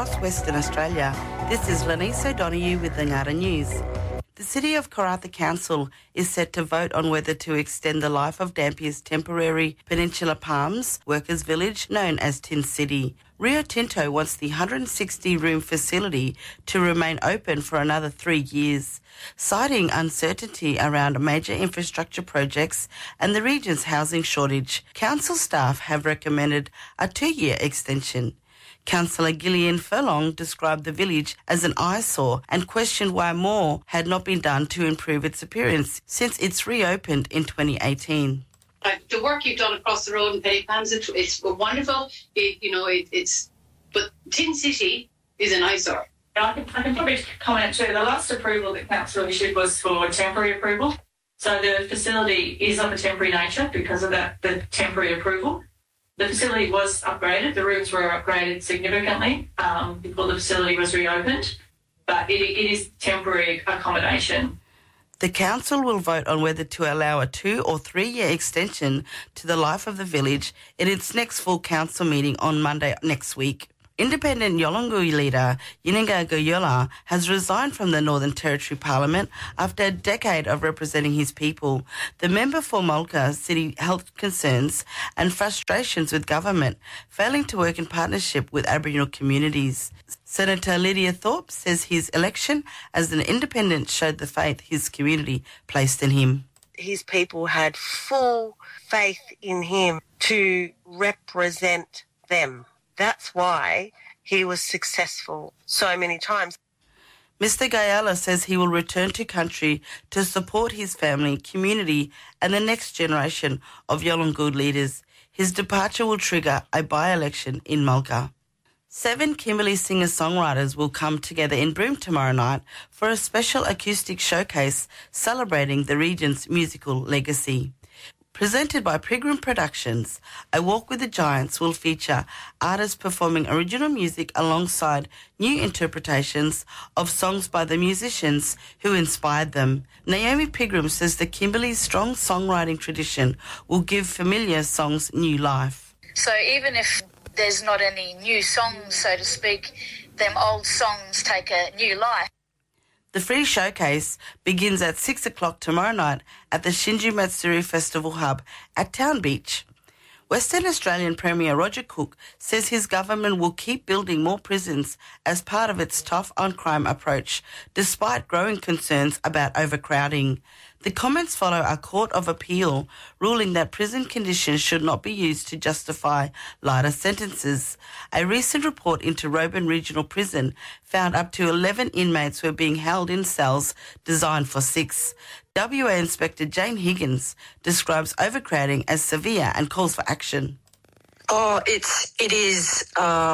across Western Australia, this is Lanice O'Donoghue with the Ngara News. The City of Karratha Council is set to vote on whether to extend the life of Dampier's temporary Peninsula Palms Workers' Village known as Tin City. Rio Tinto wants the 160-room facility to remain open for another 3 years, citing uncertainty around major infrastructure projects and the region's housing shortage. Council staff have recommended a 2-year extension. Councillor Gillian Furlong described the village as an eyesore and questioned why more had not been done to improve its appearance since it's reopened in 2018. The work you've done across the road in Petty Palms, it's wonderful. But Tin City is an eyesore. I can probably comment too. The last approval that Council issued was for temporary approval. So the facility is of a temporary nature because of the temporary approval. The facility was upgraded. The rooms were upgraded significantly before the facility was reopened, but it is temporary accommodation. The council will vote on whether to allow a 2 or 3 year extension to the life of the village in its next full council meeting on Monday next week. Independent Yolngu leader Yininga Goyola has resigned from the Northern Territory Parliament after a decade of representing his people. The member for Mulga City health concerns and frustrations with government failing to work in partnership with Aboriginal communities. Senator Lydia Thorpe says his election as an independent showed the faith his community placed in him. His people had full faith in him to represent them. That's why he was successful so many times. Mr. Gayala says he will return to country to support his family, community and the next generation of Yolngu leaders. His departure will trigger a by-election in Mulga. 7 Kimberley singer-songwriters will come together in Broome tomorrow night for a special acoustic showcase celebrating the region's musical legacy. Presented by Pilgrim Productions, A Walk with the Giants will feature artists performing original music alongside new interpretations of songs by the musicians who inspired them. Naomi Pilgrim says the Kimberley's strong songwriting tradition will give familiar songs new life. So even if there's not any new songs, so to speak, them old songs take a new life. The free showcase begins at 6 o'clock tomorrow night at the Shinju Matsuri Festival Hub at Town Beach. Western Australian Premier Roger Cook says his government will keep building more prisons as part of its tough-on-crime approach, despite growing concerns about overcrowding. The comments follow a Court of Appeal ruling that prison conditions should not be used to justify lighter sentences. A recent report into Roban Regional Prison found up to 11 inmates were being held in cells designed for 6. WA Inspector Jane Higgins describes overcrowding as severe and calls for action. It is.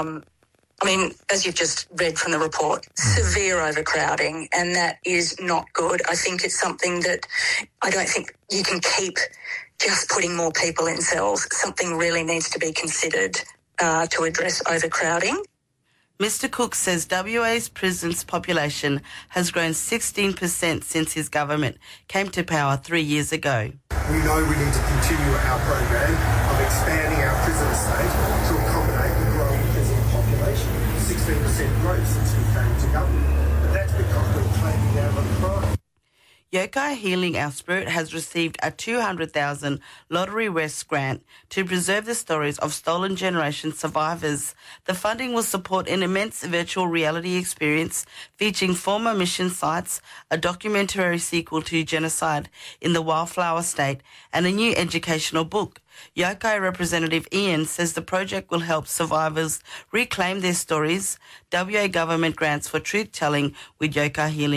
As you've just read from the report, severe overcrowding, and that is not good. I think it's something that I don't think you can keep just putting more people in cells. Something really needs to be considered to address overcrowding. Mr Cook says WA's prisons population has grown 16% since his government came to power 3 years ago. We know we need to continue our program of expanding our prison estate to accommodate the growing prison population. 16% growth since we came to government. But that's because we're clamping down on crime. Yokai Healing Our Spirit has received a $200,000 Lottery West grant to preserve the stories of stolen generation survivors. The funding will support an immense virtual reality experience featuring former mission sites, a documentary sequel to genocide in the Wildflower State, and a new educational book. Yokai Representative Ian says the project will help survivors reclaim their stories. WA government grants for truth-telling with Yokai Healing